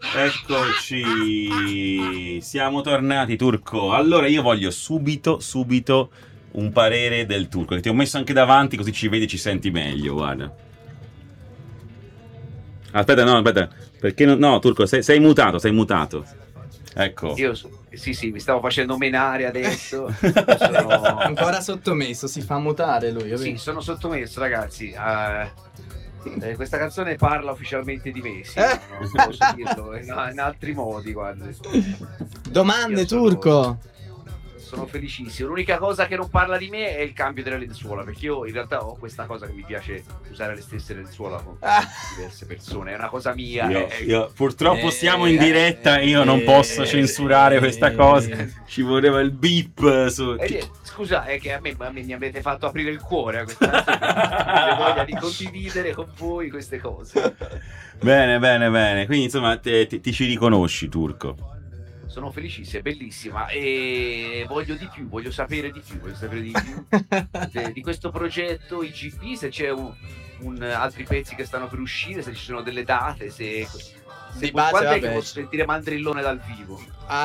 Eccoci, siamo tornati, Turco. Allora io voglio subito un parere del Turco, che ti ho messo anche davanti così ci vedi e ci senti meglio, guarda. Aspetta, perché no, Turco, sei mutato. Ecco. Sì, mi stavo facendo menare adesso. Ancora sottomesso, si fa mutare lui. Sì, sono sottomesso, ragazzi. Questa canzone parla ufficialmente di me, sì, non posso dirlo in altri modi, guarda. Domande, Turco. Sono felicissimo. L'unica cosa che non parla di me è il cambio della lenzuola, perché io in realtà ho questa cosa che mi piace usare le stesse lenzuola con diverse persone, è una cosa mia. Io purtroppo siamo in diretta, io non posso censurare questa cosa, ci voleva il beep su... Scusa, è che a me mi avete fatto aprire il cuore a questa canzone, voglia di condividere con voi queste cose. Bene, quindi insomma ti ci riconosci, Turco. Sono felicissima, è bellissima e voglio di più, voglio sapere di più di questo progetto IGP, se c'è altri pezzi che stanno per uscire, se ci sono delle date, quando è che posso sentire Mandrillone dal vivo?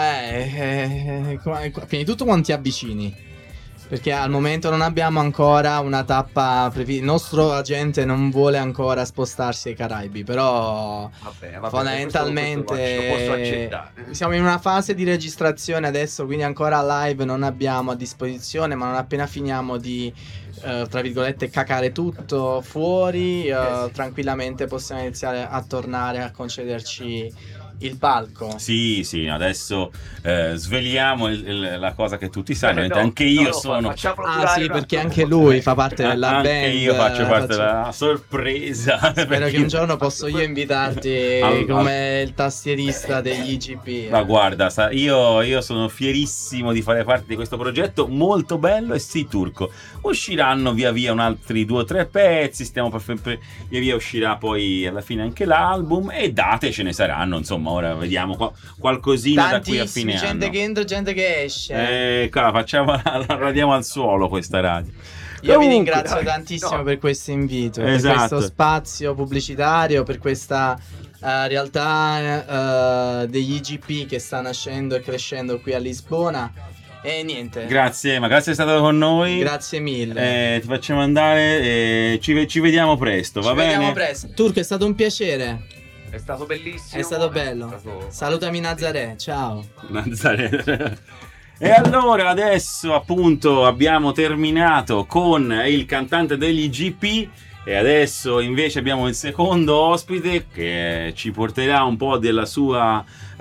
Prima di tutto quando ti avvicini, perché al momento non abbiamo ancora una tappa il nostro agente non vuole ancora spostarsi ai Caraibi, però vabbè, fondamentalmente lo posso accettare. Siamo in una fase di registrazione adesso, quindi ancora live non abbiamo a disposizione, ma non appena finiamo di tra virgolette cacare tutto fuori, tranquillamente possiamo iniziare a tornare a concederci il palco. Sì, adesso sveliamo la cosa che tutti sanno, anche io sono... sì, perché anche lui fa parte della band. Anche io faccio parte della sorpresa. Spero che un giorno posso io invitarti come il tastierista degli IGP. Ma guarda, io sono fierissimo di fare parte di questo progetto molto bello, e sì, Turco, usciranno via via un altri 2 o 3 pezzi, via via uscirà poi alla fine anche l'album, e date ce ne saranno, insomma. Ora vediamo qualcosina da qui a fine anno. Gente che entra, gente che esce. Qua la radiamo al suolo questa radio. Io vi ringrazio tantissimo per questo invito, per questo spazio pubblicitario, per questa realtà degli IGP che sta nascendo e crescendo qui a Lisbona. E niente. Grazie, ma grazie di essere stato con noi. Grazie mille. Ti facciamo andare. Ci vediamo presto, va bene? Ci vediamo presto. Turco, è stato un piacere. È stato bellissimo. È stato bello. Salutami Nazaré, ciao. Nazaré. E allora adesso appunto abbiamo terminato con il cantante degli GP, e adesso invece abbiamo il secondo ospite che ci porterà un po' della sua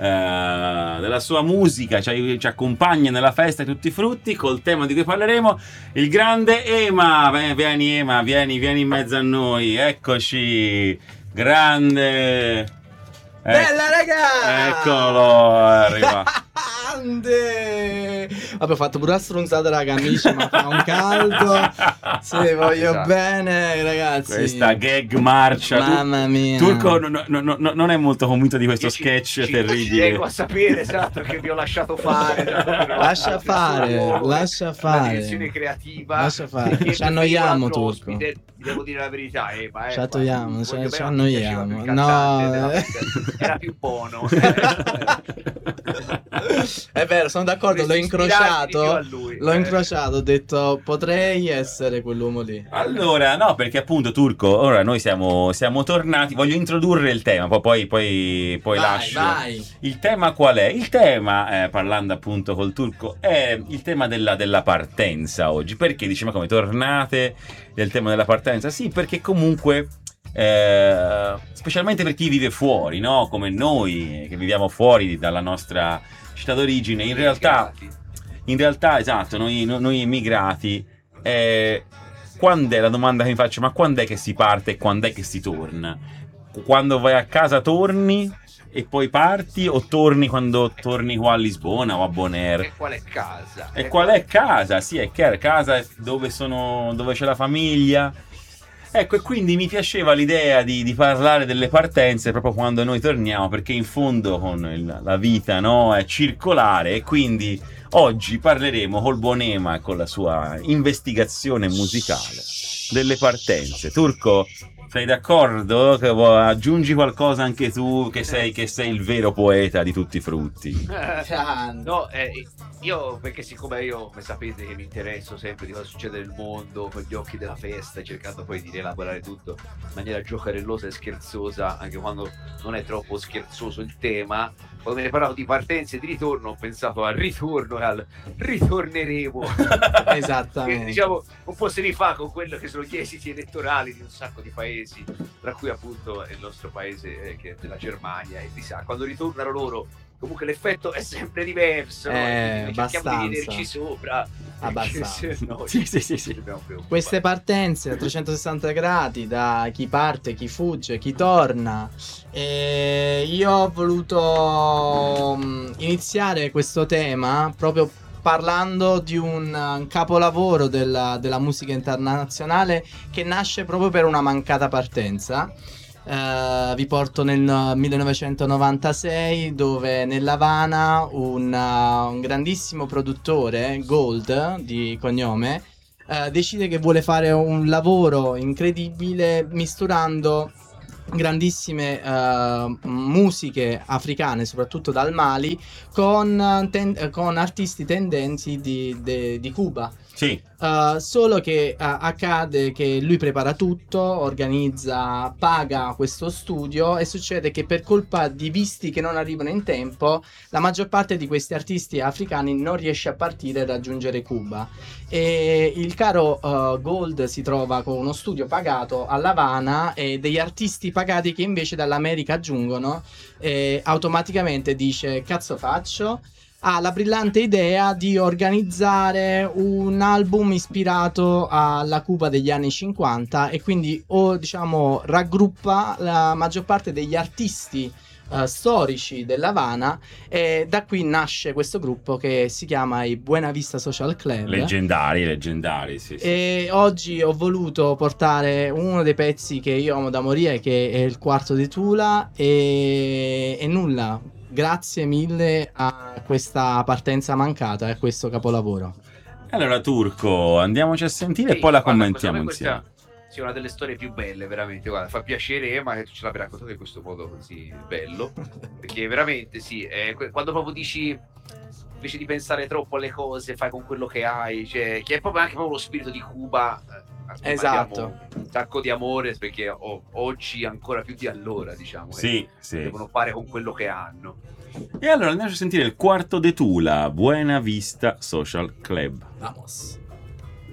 musica, ci accompagna nella festa di tutti i frutti col tema di cui parleremo, il grande Ema. Vieni Ema, vieni in mezzo a noi, eccoci. Grande, bella raga, eccolo, arriva. Grande. Vabbè, ho fatto pure la stronzata raga, amici, ma fa un caldo. Se voglio bene, ragazzi. Questa gag marcia. Mamma mia. Turco non è molto convinto di questo sketch terribile. Ci tengo a sapere, esatto, che vi ho lasciato fare. Lascia fare. La direzione creativa. Lascia fare. Ci annoiamo, Turco. Devo dire la verità, ci annoiamo. No, era più buono. È vero, sono d'accordo, l'ho incrociato, ho detto potrei essere quell'uomo lì. Allora, no, perché appunto Turco, ora noi siamo tornati, voglio introdurre il tema, poi lascio. Vai. Il tema qual è? Il tema, parlando appunto col Turco, è il tema della partenza oggi. Perché dici, ma come tornate del tema della partenza? Sì, perché comunque specialmente per chi vive fuori, no? Come noi che viviamo fuori dalla nostra città d'origine, in realtà esatto, noi immigrati, quando è la domanda che mi faccio, ma quando è che si parte e quando è che si torna? Quando vai a casa torni e poi parti, o torni quando torni qua a Lisbona o a Bonaire? E qual è casa? E qual è casa? Sì, è chiaro, casa è dove c'è la famiglia. Ecco, e quindi mi piaceva l'idea di parlare delle partenze proprio quando noi torniamo, perché in fondo con la vita, no, è circolare, e quindi oggi parleremo col buon Ema e con la sua investigazione musicale delle partenze. Turco, Sei d'accordo? Aggiungi qualcosa anche tu, che sei il vero poeta di tutti i frutti. No, io, perché siccome io, come sapete, che mi interesso sempre di cosa succede nel mondo con gli occhi della festa, cercando poi di rielaborare tutto in maniera giocherellosa e scherzosa, anche quando non è troppo scherzoso il tema. Quando me ne parlavo di partenza e di ritorno, ho pensato al ritorno e al ritorneremo. Esattamente. Che, diciamo, un po' si rifà con quello che sono gli esiti elettorali di un sacco di paesi, tra cui appunto il nostro paese, che è della Germania, e chissà, quando ritornano loro, comunque l'effetto è sempre diverso, no? Cerchiamo di abbastanza. vederci sopra. Abbastanza. No, Sì. Queste partenze a 360 gradi, da chi parte, chi fugge, chi torna. E io ho voluto iniziare questo tema proprio parlando di un capolavoro della musica internazionale che nasce proprio per una mancata partenza. Vi porto nel 1996, dove nell'Havana un grandissimo produttore, Gold di cognome, decide che vuole fare un lavoro incredibile misturando grandissime musiche africane, soprattutto dal Mali, con artisti tendenti di Cuba. Sì. Solo che accade che lui prepara tutto, organizza, paga questo studio, e succede che per colpa di visti che non arrivano in tempo, la maggior parte di questi artisti africani non riesce a partire e raggiungere Cuba. E il caro Gold si trova con uno studio pagato a L'Havana e degli artisti pagati che invece dall'America giungono, e automaticamente dice: cazzo faccio? Ha la brillante idea di organizzare un album ispirato alla Cuba degli anni 50, e quindi diciamo raggruppa la maggior parte degli artisti storici dell'Havana, e da qui nasce questo gruppo che si chiama i Buena Vista Social Club. Leggendari, sì. E oggi ho voluto portare uno dei pezzi che io amo da morire, che è il quarto di Tula, e nulla. Grazie mille a questa partenza mancata e a questo capolavoro. Allora, Turco, andiamoci a sentire e poi la commentiamo insieme. Sì, una delle storie più belle, veramente. Guarda, fa piacere, ma che tu ce l'abbia raccontato in questo modo così bello. Perché veramente, sì, quando proprio dici, invece di pensare troppo alle cose, fai con quello che hai, cioè, che è proprio anche proprio lo spirito di Cuba. Esatto. Un sacco di amore, perché oggi ancora più di allora, diciamo, sì. devono fare con quello che hanno. E allora andiamo a sentire il quarto de Tula, Buena Vista Social Club. Vamos.